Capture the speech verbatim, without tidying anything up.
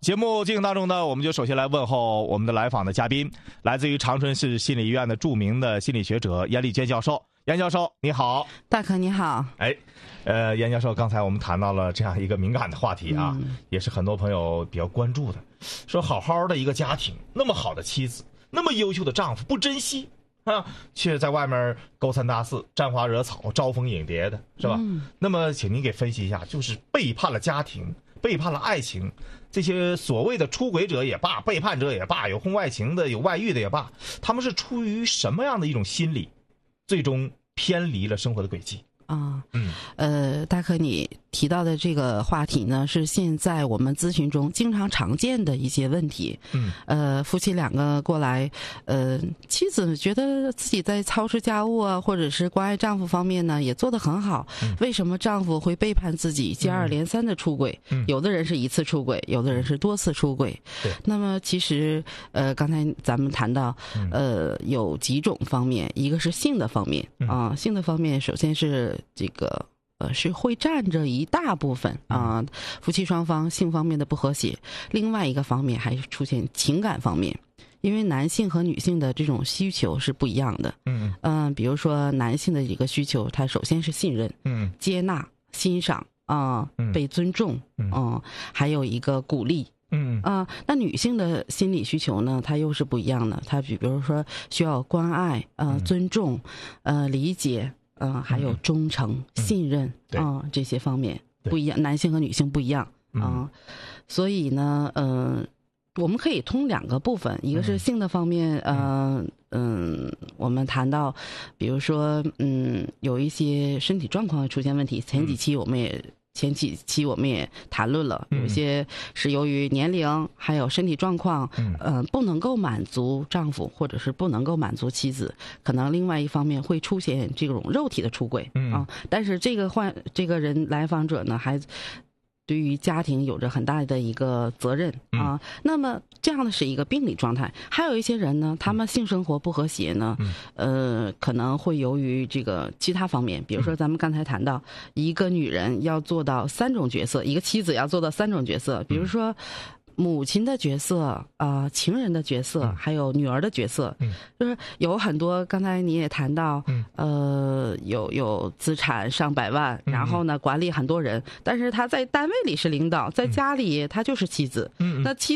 节目进行当中呢，我们就首先来问候我们的来访的嘉宾，来自于长春市心理医院的著名的心理学者严丽娟教授。严教授你好。 大可你好。 哎，呃，严教授，刚才我们谈到了这样一个敏感的话题啊，嗯、也是很多朋友比较关注的，说好好的一个家庭，那么好的妻子，那么优秀的丈夫不珍惜啊，却在外面勾三搭四、沾花惹草、招蜂引蝶的，是吧？嗯、那么，请您给分析一下，就是背叛了家庭、背叛了爱情，这些所谓的出轨者也罢、背叛者也罢、有婚外情的、有外遇的也罢，他们是出于什么样的一种心理，最终偏离了生活的轨迹？ 啊，嗯，呃，大可你提到的这个话题呢，是现在我们咨询中经常常见的一些问题。嗯，呃，夫妻两个过来，呃，妻子觉得自己在操持家务啊，或者是关爱丈夫方面呢，也做得很好。嗯、为什么丈夫会背叛自己，接二连三的出轨？嗯、有的人是一次出轨，有的人是多次出轨。对。那么其实，呃，刚才咱们谈到，呃，有几种方面，一个是性的方面啊、呃，性的方面，首先是。这个呃是会占着一大部分啊、呃，夫妻双方性方面的不和谐。另外一个方面还出现情感方面，因为男性和女性的这种需求是不一样的。嗯嗯、呃，比如说男性的一个需求，他首先是信任、嗯，接纳、欣赏啊、呃，被尊重，嗯、呃，还有一个鼓励。嗯啊、呃，那女性的心理需求呢，它又是不一样的。她比如说需要关爱、呃尊重、呃理解。嗯、呃，还有忠诚、嗯、信任啊、呃，这些方面不一样，男性和女性不一样啊、呃，所以呢，嗯、呃，我们可以通两个部分，一个是性的方面，呃，嗯，我们谈到，比如说，嗯，有一些身体状况出现问题，前几期我们也。前几期我们也谈论了，有些是由于年龄还有身体状况，嗯、呃，不能够满足丈夫，或者是不能够满足妻子，可能另外一方面会出现这种肉体的出轨、嗯、啊。但是这个患这个人来访者呢，还对于家庭有着很大的一个责任啊。嗯、那么这样的是一个病理状态，还有一些人呢，他们性生活不和谐呢，嗯、呃，可能会由于这个其他方面，比如说咱们刚才谈到，一个女人要做到三种角色，一个妻子要做到三种角色，比如说。母亲的角色啊、呃，情人的角色，还有女儿的角色，嗯，就是有很多。刚才你也谈到，嗯，呃，有有资产上百万，嗯、然后呢，管理很多人，但是他在单位里是领导，在家里他就是妻子，嗯，那妻。